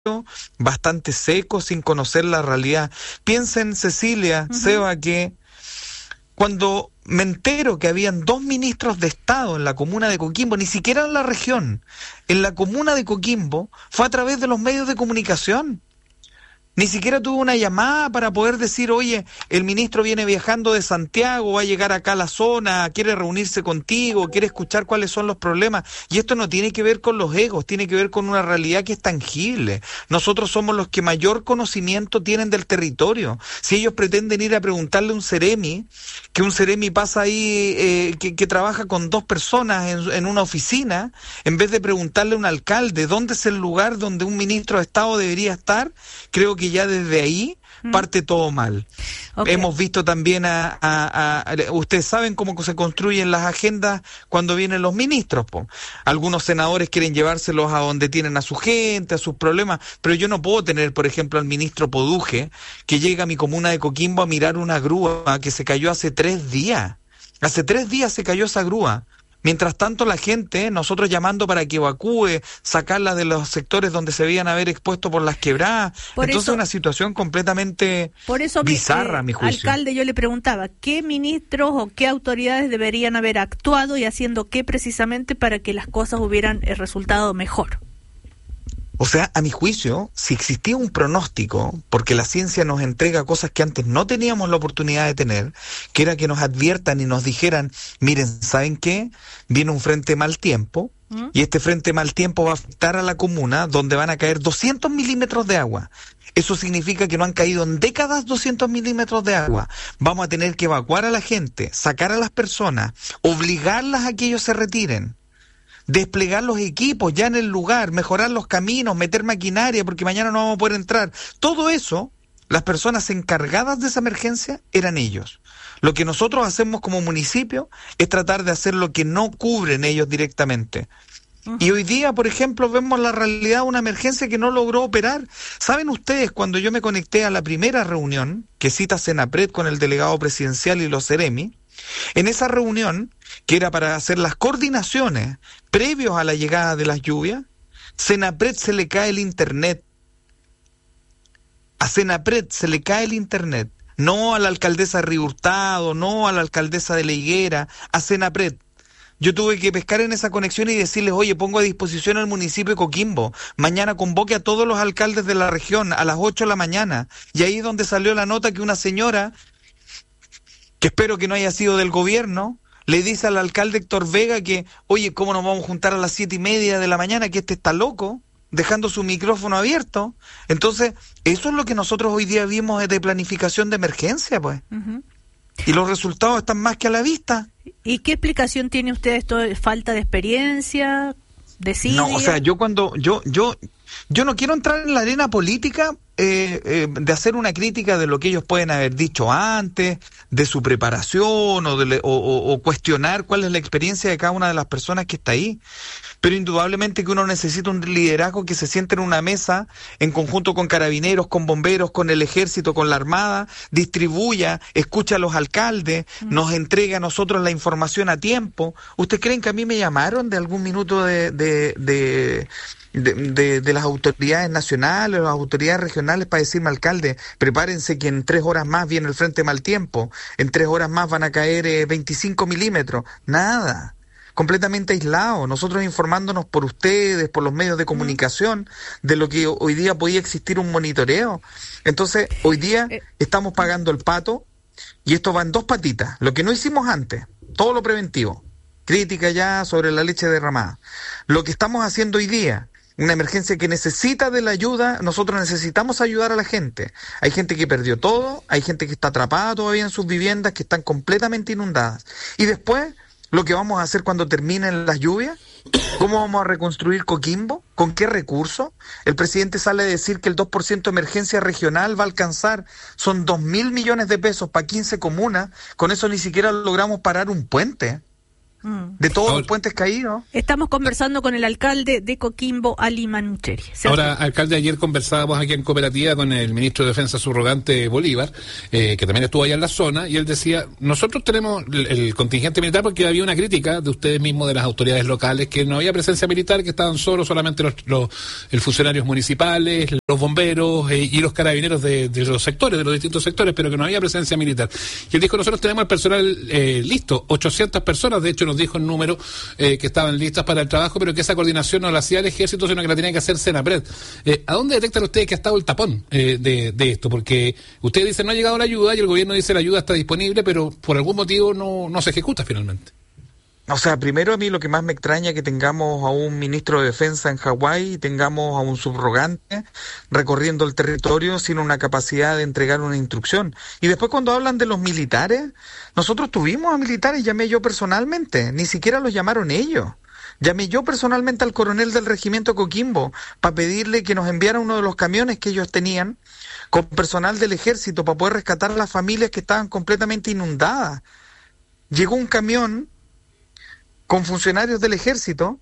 bastante seco, sin conocer la realidad. Piensen, Cecilia, Seba, que cuando me entero que habían 2 ministros de Estado en la comuna de Coquimbo, ni siquiera en la región, en la comuna de Coquimbo, fue a través de los medios de comunicación. Ni siquiera tuve una llamada para poder decir, oye, el ministro viene viajando de Santiago, va a llegar acá a la zona, quiere reunirse contigo, quiere escuchar cuáles son los problemas. Y esto no tiene que ver con los egos, tiene que ver con una realidad que es tangible. Nosotros somos los que mayor conocimiento tienen del territorio. Si ellos pretenden ir a preguntarle a un Ceremi, que un Ceremi pasa ahí, que trabaja con 2 personas en una oficina, en vez de preguntarle a un alcalde dónde es el lugar donde un ministro de Estado debería estar, creo que ya desde ahí parte todo mal. Okay. Hemos visto también ustedes saben cómo se construyen las agendas cuando vienen los ministros, po. Algunos senadores quieren llevárselos a donde tienen a su gente, a sus problemas, pero yo no puedo tener, por ejemplo, al ministro Poduje, que llega a mi comuna de Coquimbo a mirar una grúa que se cayó hace 3 días. Hace 3 días se cayó esa grúa. Mientras tanto la gente, nosotros llamando para que evacúe, sacarla de los sectores donde se veían haber expuesto por las quebradas. Entonces una situación completamente bizarra, a mi juicio. Alcalde, yo le preguntaba, ¿qué ministros o qué autoridades deberían haber actuado y haciendo qué precisamente para que las cosas hubieran resultado mejor? O sea, a mi juicio, si existía un pronóstico, porque la ciencia nos entrega cosas que antes no teníamos la oportunidad de tener, que era que nos adviertan y nos dijeran, miren, ¿saben qué? Viene un frente mal tiempo, y este frente mal tiempo va a afectar a la comuna, donde van a caer 200 milímetros de agua. Eso significa que no han caído en décadas 200 milímetros de agua. Vamos a tener que evacuar a la gente, sacar a las personas, obligarlas a que ellos se retiren. Desplegar los equipos ya en el lugar, mejorar los caminos, meter maquinaria porque mañana no vamos a poder entrar. Todo eso, las personas encargadas de esa emergencia eran ellos. Lo que nosotros hacemos como municipio es tratar de hacer lo que no cubren ellos directamente. Y hoy día, por ejemplo, vemos la realidad de una emergencia que no logró operar. ¿Saben ustedes, cuando yo me conecté a la primera reunión que cita Senapred con el delegado presidencial y los Ceremi, en esa reunión, que era para hacer las coordinaciones previos a la llegada de las lluvias, Senapred se le cae el internet. A Senapred se le cae el internet. No a la alcaldesa de Río Hurtado, no a la alcaldesa de La Higuera, a Senapred. Yo tuve que pescar en esa conexión y decirles, oye, pongo a disposición al municipio de Coquimbo. Mañana convoque a todos los alcaldes de la región a las 8 de la mañana. Y ahí es donde salió la nota que una señora, que espero que no haya sido del gobierno, le dice al alcalde Héctor Vega que, oye, ¿cómo nos vamos a juntar a las 7:30 de la mañana? Que este está loco, dejando su micrófono abierto. Entonces, eso es lo que nosotros hoy día vimos de planificación de emergencia, pues. Y los resultados están más que a la vista. ¿Y qué explicación tiene usted esto? ¿Falta de experiencia? ¿Desidia? No, o sea, yo no quiero entrar en la arena política de hacer una crítica de lo que ellos pueden haber dicho antes, de su preparación o cuestionar cuál es la experiencia de cada una de las personas que está ahí. Pero indudablemente que uno necesita un liderazgo que se siente en una mesa en conjunto con carabineros, con bomberos, con el ejército, con la armada, distribuya, escucha a los alcaldes, nos entrega a nosotros la información a tiempo. ¿Ustedes creen que a mí me llamaron de algún minuto de las autoridades nacionales o las autoridades regionales para decirme, alcalde, prepárense que en 3 horas más viene el frente mal tiempo, en 3 horas más van a caer 25 milímetros? Nada. Completamente aislado, nosotros informándonos por ustedes, por los medios de comunicación, de lo que hoy día podía existir un monitoreo. Entonces, hoy día estamos pagando el pato, y esto va en 2 patitas, lo que no hicimos antes, todo lo preventivo, crítica ya sobre la leche derramada. Lo que estamos haciendo hoy día, una emergencia que necesita de la ayuda, nosotros necesitamos ayudar a la gente. Hay gente que perdió todo, hay gente que está atrapada todavía en sus viviendas, que están completamente inundadas. Y después, lo que vamos a hacer cuando terminen las lluvias, ¿cómo vamos a reconstruir Coquimbo? ¿Con qué recursos? El presidente sale a decir que el 2% de emergencia regional va a alcanzar, son 2.000 millones de pesos para 15 comunas, con eso ni siquiera logramos parar un puente. de todos los puentes caídos. Estamos conversando con el alcalde de Coquimbo, Ali Manucheri. Ahora, alcalde, ayer conversábamos aquí en Cooperativa con el ministro de Defensa subrogante Bolívar, que también estuvo allá en la zona, y él decía, nosotros tenemos el contingente militar porque había una crítica de ustedes mismos, de las autoridades locales, que no había presencia militar, que estaban solamente los funcionarios municipales, los bomberos y los carabineros de los sectores, de los distintos sectores, pero que no había presencia militar. Y él dijo, nosotros tenemos el personal listo, 800 personas, de hecho nos dijo el número que estaban listas para el trabajo, pero que esa coordinación no la hacía el ejército, sino que la tenía que hacer Senapred. ¿A dónde detectan ustedes que ha estado el tapón de esto? Porque ustedes dicen no ha llegado la ayuda y el gobierno dice la ayuda está disponible, pero por algún motivo no se ejecuta finalmente. O sea, primero a mí lo que más me extraña es que tengamos a un ministro de Defensa en Hawái y tengamos a un subrogante recorriendo el territorio sin una capacidad de entregar una instrucción. Y después cuando hablan de los militares, nosotros tuvimos a militares, llamé yo personalmente, ni siquiera los llamaron ellos. Llamé yo personalmente al coronel del regimiento Coquimbo para pedirle que nos enviara uno de los camiones que ellos tenían con personal del ejército para poder rescatar a las familias que estaban completamente inundadas. Llegó un camión con funcionarios del ejército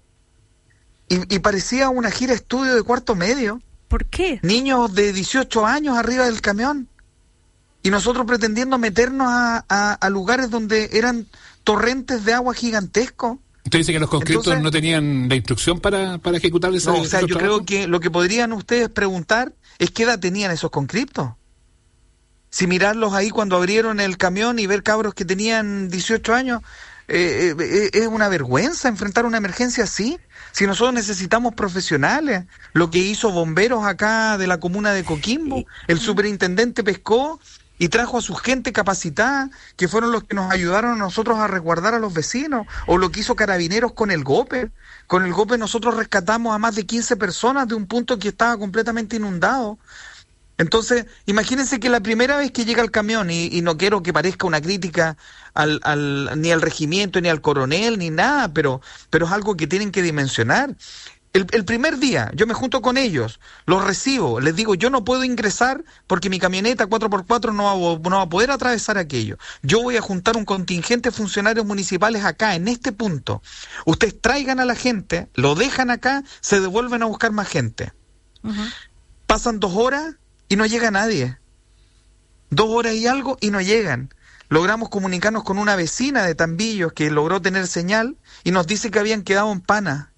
y parecía una gira estudio de cuarto medio. ¿Por qué? Niños de 18 años arriba del camión. Y nosotros pretendiendo meternos a lugares donde eran torrentes de agua gigantescos. ¿Usted dice que los conscriptos no tenían la instrucción para ejecutar esa? No, o sea, yo creo que lo que podrían ustedes preguntar es qué edad tenían esos conscriptos. Si mirarlos ahí cuando abrieron el camión y ver cabros que tenían 18 años... es una vergüenza enfrentar una emergencia así. Si nosotros necesitamos profesionales, lo que hizo bomberos acá de la comuna de Coquimbo, el superintendente pescó y trajo a su gente capacitada, que fueron los que nos ayudaron a nosotros a resguardar a los vecinos, o lo que hizo Carabineros con el GOPE. Con el GOPE nosotros rescatamos a más de 15 personas de un punto que estaba completamente inundado. Entonces, imagínense que la primera vez que llega el camión, y no quiero que parezca una crítica ni al regimiento, ni al coronel, ni nada, pero es algo que tienen que dimensionar. El primer día, yo me junto con ellos, los recibo, les digo, yo no puedo ingresar porque mi camioneta 4x4 no va a poder atravesar aquello. Yo voy a juntar un contingente de funcionarios municipales acá, en este punto. Ustedes traigan a la gente, lo dejan acá, se devuelven a buscar más gente. Uh-huh. Pasan 2 horas... y no llega nadie. 2 horas y algo y no llegan. Logramos comunicarnos con una vecina de Tambillos que logró tener señal y nos dice que habían quedado en Pana.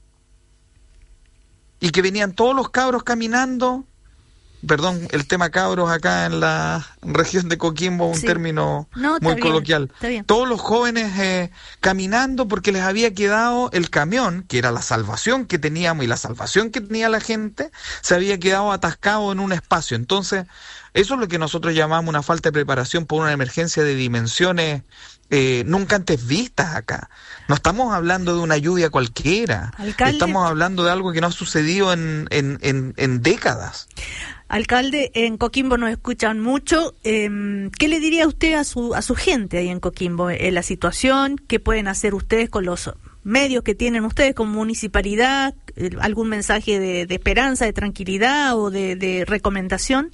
Y que venían todos los cabros caminando. Perdón, el tema cabros acá en la región de Coquimbo, un término muy coloquial. Está bien. Todos los jóvenes caminando porque les había quedado el camión, que era la salvación que teníamos y la salvación que tenía la gente, se había quedado atascado en un espacio. Entonces, eso es lo que nosotros llamamos una falta de preparación por una emergencia de dimensiones nunca antes vistas acá. No estamos hablando de una lluvia cualquiera. Alcalde, estamos hablando de algo que no ha sucedido en décadas. Alcalde, en Coquimbo nos escuchan mucho. ¿Qué le diría usted a su gente ahí en Coquimbo? La situación, ¿qué pueden hacer ustedes con los medios que tienen ustedes como municipalidad? ¿Algún mensaje de esperanza, de tranquilidad o de recomendación?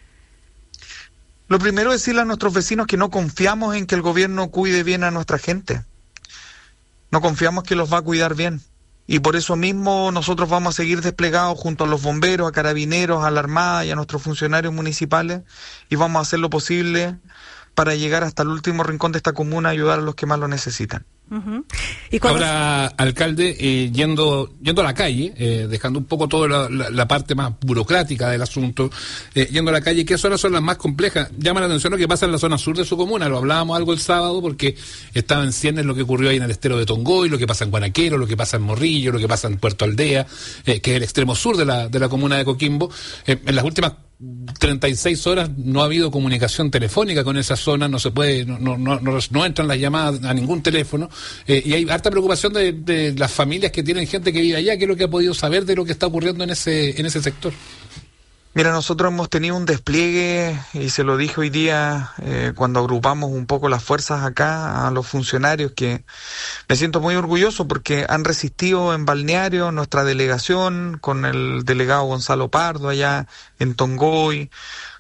Lo primero es decirle a nuestros vecinos que no confiamos en que el gobierno cuide bien a nuestra gente. No confiamos que los va a cuidar bien. Y por eso mismo nosotros vamos a seguir desplegados junto a los bomberos, a Carabineros, a la Armada y a nuestros funcionarios municipales, y vamos a hacer lo posible para llegar hasta el último rincón de esta comuna y ayudar a los que más lo necesitan. Uh-huh. Ahora, alcalde, yendo a la calle, dejando un poco toda la parte más burocrática del asunto, yendo a la calle, ¿qué zonas son las más complejas? Llama la atención lo que pasa en la zona sur de su comuna, lo hablábamos algo el sábado porque estaba en ciernes lo que ocurrió ahí en el estero de Tongoy, lo que pasa en Guanaquero, lo que pasa en Morrillo, lo que pasa en Puerto Aldea, que es el extremo sur de la comuna de Coquimbo. En las últimas 36 horas no ha habido comunicación telefónica con esa zona, no se puede, no entran las llamadas a ningún teléfono, y hay harta preocupación de las familias que tienen gente que vive allá. ¿Qué es lo que ha podido saber de lo que está ocurriendo en ese sector? Mira, nosotros hemos tenido un despliegue, y se lo dije hoy día cuando agrupamos un poco las fuerzas acá a los funcionarios, que me siento muy orgulloso porque han resistido en Balneario nuestra delegación con el delegado Gonzalo Pardo allá en Tongoy,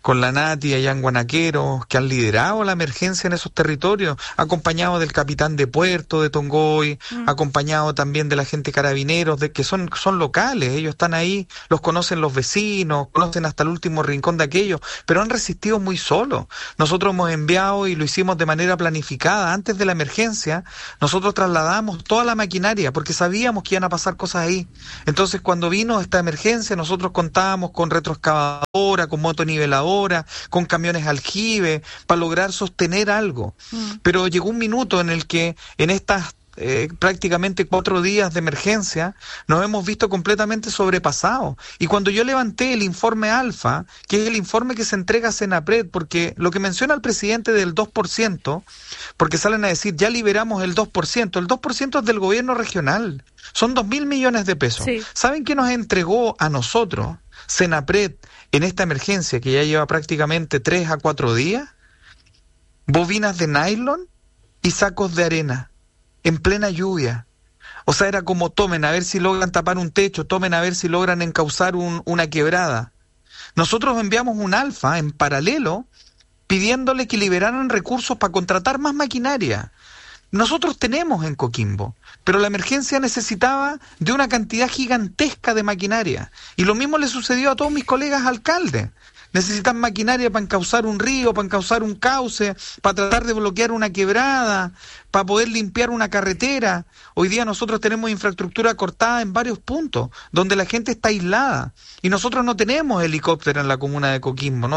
con la Nati allá en Guanaquero, que han liderado la emergencia en esos territorios, acompañado del capitán de puerto de Tongoy, acompañado también de la gente carabineros, que son locales, ellos están ahí, los conocen los vecinos, conocen hasta el último rincón de aquellos, pero han resistido muy solos. Nosotros hemos enviado, y lo hicimos de manera planificada, antes de la emergencia, nosotros trasladamos toda la maquinaria, porque sabíamos que iban a pasar cosas ahí. Entonces, cuando vino esta emergencia, nosotros contábamos con retroexcavadora, con motoniveladora, con camiones aljibe, para lograr sostener algo. Pero llegó un minuto en el que en estas prácticamente 4 días de emergencia nos hemos visto completamente sobrepasados. Y cuando yo levanté el informe Alfa, que es el informe que se entrega a Senapred, porque lo que menciona el presidente del 2%, porque salen a decir ya liberamos el 2% es del gobierno regional, son 2.000 millones de pesos. Sí. ¿Saben qué nos entregó a nosotros Senapred en esta emergencia que ya lleva prácticamente 3 a 4 días? Bobinas de nylon y sacos de arena en plena lluvia. O sea, era como tomen a ver si logran tapar un techo, tomen a ver si logran encauzar una quebrada. Nosotros enviamos un Alfa en paralelo pidiéndole que liberaran recursos para contratar más maquinaria. Nosotros tenemos en Coquimbo, pero la emergencia necesitaba de una cantidad gigantesca de maquinaria. Y lo mismo le sucedió a todos mis colegas alcaldes. Necesitan maquinaria para encauzar un río, para encauzar un cauce, para tratar de bloquear una quebrada, para poder limpiar una carretera. Hoy día nosotros tenemos infraestructura cortada en varios puntos, donde la gente está aislada. Y nosotros no tenemos helicóptero en la comuna de Coquimbo,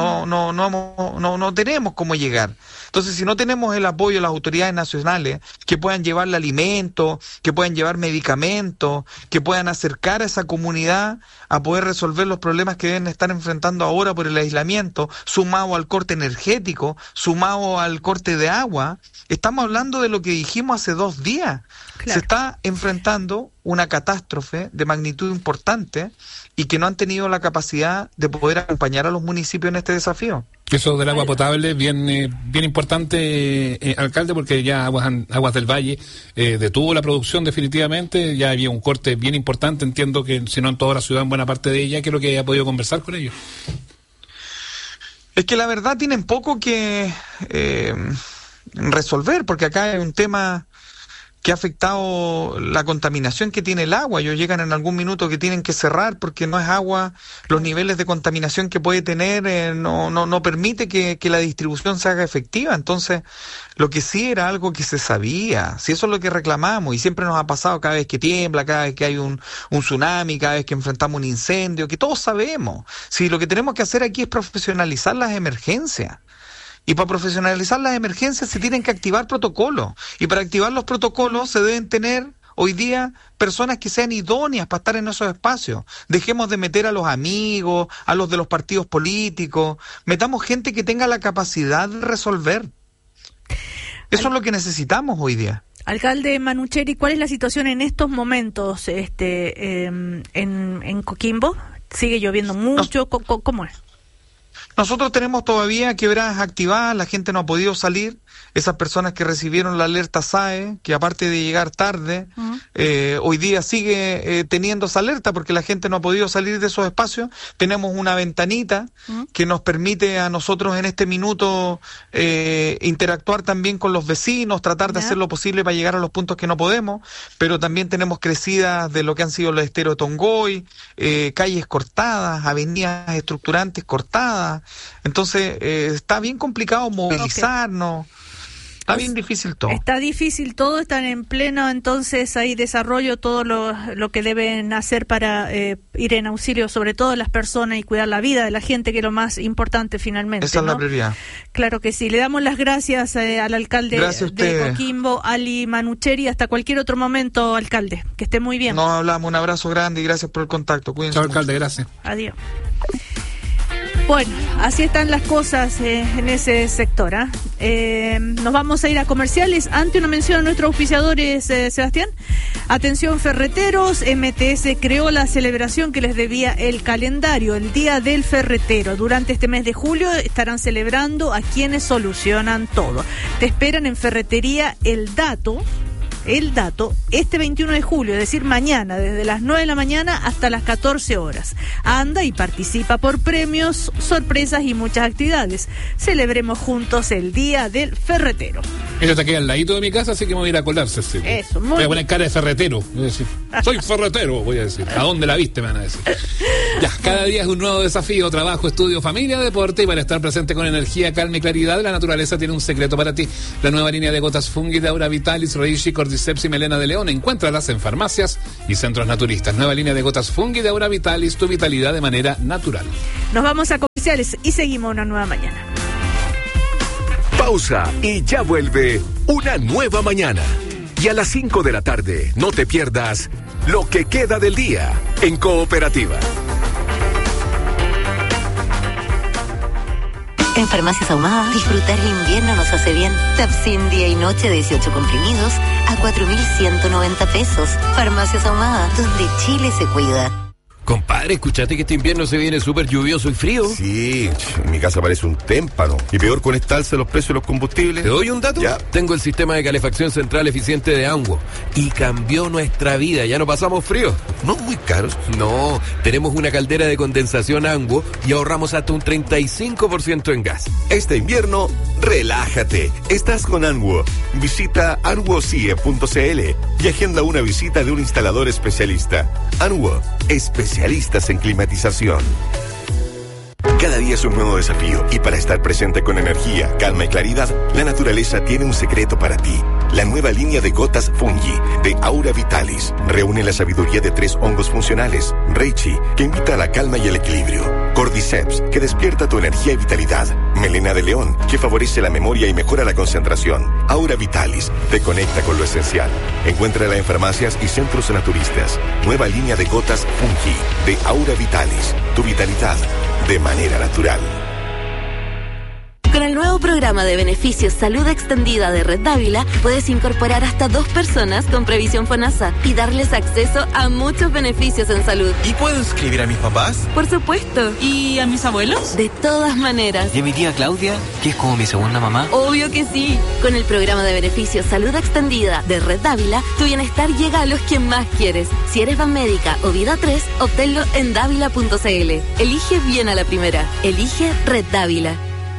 no tenemos cómo llegar. Entonces, si no tenemos el apoyo de las autoridades nacionales, que puedan llevarle alimentos, que puedan llevar medicamentos, que puedan acercar a esa comunidad a poder resolver los problemas que deben estar enfrentando ahora por el aislamiento, sumado al corte energético, sumado al corte de agua, estamos hablando de lo que dijimos hace 2 días. Claro. Se está enfrentando una catástrofe de magnitud importante y que no han tenido la capacidad de poder acompañar a los municipios en este desafío. Eso del agua potable bien importante, alcalde, porque ya Aguas del Valle detuvo la producción definitivamente, ya había un corte bien importante, entiendo que si no en toda la ciudad, en buena parte de ella. ¿Qué es lo que ha podido conversar con ellos? Es que la verdad tienen poco que resolver, porque acá hay un tema que ha afectado la contaminación que tiene el agua. Ellos llegan en algún minuto que tienen que cerrar porque no es agua, los niveles de contaminación que puede tener no permite que la distribución se haga efectiva. Entonces, lo que sí era algo que se sabía, si eso es lo que reclamamos, y siempre nos ha pasado cada vez que tiembla, cada vez que hay un tsunami, cada vez que enfrentamos un incendio, que todos sabemos. Si lo que tenemos que hacer aquí es profesionalizar las emergencias. Y para profesionalizar las emergencias se tienen que activar protocolos. Y para activar los protocolos se deben tener hoy día personas que sean idóneas para estar en esos espacios. Dejemos de meter a los amigos, a los de los partidos políticos. Metamos gente que tenga la capacidad de resolver. Eso es lo que necesitamos hoy día. Alcalde Manucheri, ¿cuál es la situación en estos momentos en Coquimbo? ¿Sigue lloviendo mucho? ¿Cómo es? Nosotros tenemos todavía quebradas activadas, la gente no ha podido salir. Esas personas que recibieron la alerta SAE, que aparte de llegar tarde, hoy día sigue teniendo esa alerta porque la gente no ha podido salir de esos espacios. Tenemos una ventanita que nos permite a nosotros en este minuto interactuar también con los vecinos, tratar de hacer lo posible para llegar a los puntos que no podemos, pero también tenemos crecidas de lo que han sido los esteros de Tongoy, calles cortadas, avenidas estructurantes cortadas. Entonces, está bien complicado movilizarnos. Está bien difícil todo. Está difícil todo, están en pleno, entonces, ahí desarrollo todo lo que deben hacer para ir en auxilio, sobre todo las personas, y cuidar la vida de la gente, que es lo más importante finalmente. Esa es la prioridad. Claro que sí. Le damos las gracias al alcalde de Coquimbo, Ali Manucheri. Hasta cualquier otro momento, alcalde. Que esté muy bien. Nos hablamos, un abrazo grande y gracias por el contacto. Cuídense. Chao, alcalde, gracias. Adiós. Bueno, así están las cosas en ese sector. Nos vamos a ir a comerciales. Antes una mención a nuestros auspiciadores, Sebastián. Atención ferreteros, MTS creó la celebración que les debía el calendario, el Día del Ferretero. Durante este mes de julio estarán celebrando a quienes solucionan todo. Te esperan en Ferretería El Dato, el dato este 21 de julio, es decir, mañana, desde las 9 de la mañana hasta las 14 horas. Anda y participa por premios, sorpresas y muchas actividades. Celebremos juntos el Día del Ferretero. Ella está aquí al ladito de mi casa, así que me voy a ir a colar, Cecilia. Eso, muy voy a bien. poner cara de ferretero. Voy a decir, soy ferretero, voy a decir. ¿A dónde la viste? Me van a decir. Ya, cada día es un nuevo desafío, trabajo, estudio, familia, deporte, y para estar presente con energía, calma y claridad, la naturaleza tiene un secreto para ti. La nueva línea de gotas Fungi de Aura Vitalis, Reishi, Cordyceps y Melena de León. Encuéntralas en farmacias y centros naturistas. Nueva línea de gotas Fungi de Aura Vitalis, tu vitalidad de manera natural. Nos vamos a comerciales y seguimos una nueva mañana. Pausa y ya vuelve una nueva mañana. Y a las 5 de la tarde, no te pierdas lo que queda del día en Cooperativa. En Farmacias Ahumada, disfrutar el invierno nos hace bien. Tapsin día y noche de 18 comprimidos a 4.190 pesos. Farmacias Ahumada, donde Chile se cuida. Compadre, ¿escuchaste que este invierno se viene súper lluvioso y frío? Sí, en mi casa parece un témpano. Y peor con esta alza de los precios de los combustibles. ¿Te doy un dato? Ya. Tengo el sistema de calefacción central eficiente de Anguo y cambió nuestra vida. Ya no pasamos frío. No muy caros. No, tenemos una caldera de condensación Anguo y ahorramos hasta un 35% en gas. Este invierno, relájate. Estás con Anguo. Visita anguocie.cl y agenda una visita de un instalador especialista. Anguo, especialistas en climatización. Cada día es un nuevo desafío y para estar presente con energía, calma y claridad, la naturaleza tiene un secreto para ti. La nueva línea de gotas Fungi de Aura Vitalis reúne la sabiduría de 3 hongos funcionales. Reishi, que invita a la calma y el equilibrio. Cordyceps, que despierta tu energía y vitalidad. Melena de León, que favorece la memoria y mejora la concentración. Aura Vitalis, te conecta con lo esencial. Encuéntrala en farmacias y centros naturistas. Nueva línea de gotas Fungi de Aura Vitalis. Tu vitalidad de manera natural. Con el nuevo programa de beneficios Salud Extendida de Red Dávila, puedes incorporar hasta 2 personas con previsión FONASA y darles acceso a muchos beneficios en salud. ¿Y puedo inscribir a mis papás? Por supuesto. ¿Y a mis abuelos? De todas maneras. ¿Y a mi tía Claudia, que es como mi segunda mamá? Obvio que sí. Con el programa de beneficios Salud Extendida de Red Dávila, tu bienestar llega a los que más quieres. Si eres Banmédica o Vida 3, obténlo en dávila.cl. Elige bien a la primera. Elige Red Dávila.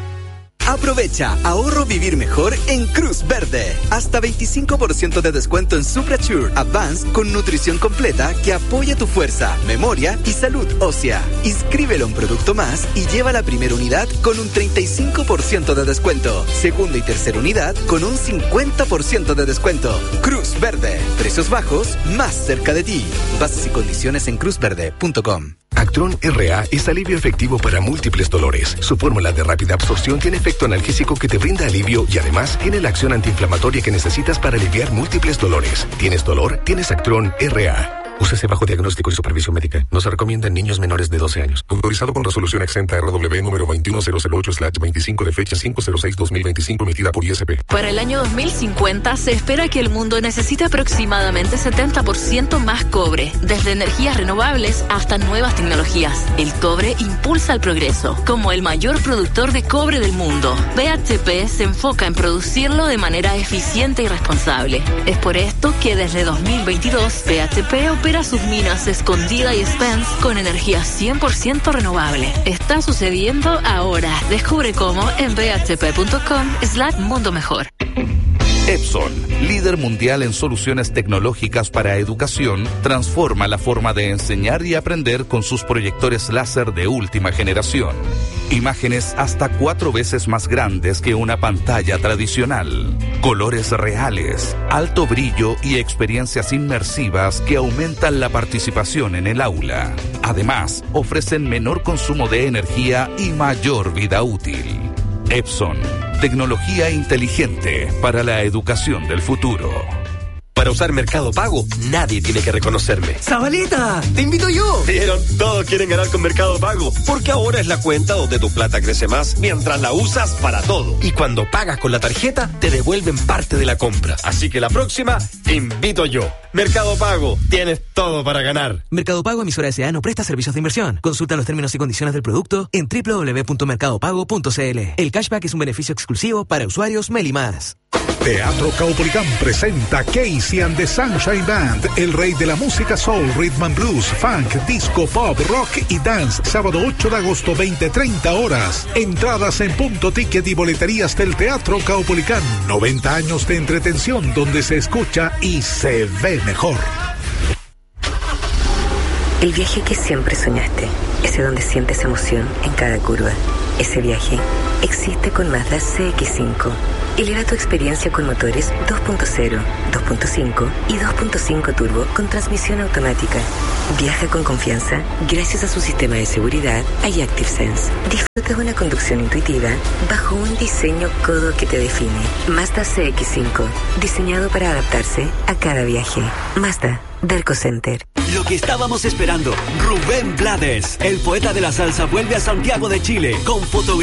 Aprovecha ahorro vivir mejor en Cruz Verde. Hasta 25% de descuento en SupraSure Advance con nutrición completa que apoya tu fuerza, memoria y salud ósea. Inscríbelo a un producto más y lleva la primera unidad con un 35% de descuento. Segunda y tercera unidad con un 50% de descuento. Cruz Verde. Precios bajos más cerca de ti. Bases y condiciones en cruzverde.com. Actron RA es alivio efectivo para múltiples dolores. Su fórmula de rápida absorción tiene efecto analgésico que te brinda alivio y además tiene la acción antiinflamatoria que necesitas para aliviar múltiples dolores. ¿Tienes dolor? Tienes Actron RA. Úsese bajo diagnóstico y supervisión médica. No se recomienda en niños menores de 12 años. Autorizado con resolución exenta RW número 21008/25 de fecha 506-2025 emitida por ISP. Para el año 2050 se espera que el mundo necesite aproximadamente 70% más cobre, desde energías renovables hasta nuevas tecnologías. El cobre impulsa el progreso. Como el mayor productor de cobre del mundo, BHP se enfoca en producirlo de manera eficiente y responsable. Es por esto que desde 2022 BHP opera sus minas Escondida y Spence con energía 100% renovable. Está sucediendo ahora. Descubre cómo en bhp.com/mundo mejor. Epson, líder mundial en soluciones tecnológicas para educación, transforma la forma de enseñar y aprender con sus proyectores láser de última generación. Imágenes hasta 4 veces más grandes que una pantalla tradicional. Colores reales, alto brillo y experiencias inmersivas que aumentan la participación en el aula. Además, ofrecen menor consumo de energía y mayor vida útil. Epson, tecnología inteligente para la educación del futuro. Para usar Mercado Pago, nadie tiene que reconocerme. ¡Zabaleta! ¡Te invito yo! Pero todos quieren ganar con Mercado Pago, porque ahora es la cuenta donde tu plata crece más mientras la usas para todo. Y cuando pagas con la tarjeta, te devuelven parte de la compra. Así que la próxima, te invito yo. Mercado Pago, tienes todo para ganar. Mercado Pago, emisora S.A. no presta servicios de inversión. Consulta los términos y condiciones del producto en www.mercadopago.cl. El cashback es un beneficio exclusivo para usuarios Meli+. Teatro Caupolicán presenta Casey and the Sunshine Band, el rey de la música soul, rhythm and blues, funk, disco, pop, rock y dance. Sábado 8 de agosto, 20-30 horas. Entradas en Punto Ticket y boleterías del Teatro Caupolicán. 90 años de entretención donde se escucha y se ve mejor. El viaje que siempre soñaste, ese donde sientes emoción en cada curva. Ese viaje existe con Mazda CX-5. Eleva tu experiencia con motores 2.0, 2.5 y 2.5 turbo con transmisión automática. Viaja con confianza gracias a su sistema de seguridad iActive Sense. Disfruta de una conducción intuitiva bajo un diseño codo que te define. Mazda CX-5, diseñado para adaptarse a cada viaje. Mazda Derco Center. Lo que estábamos esperando, Rubén Blades, el poeta de la salsa, vuelve a Santiago de Chile con fotografías.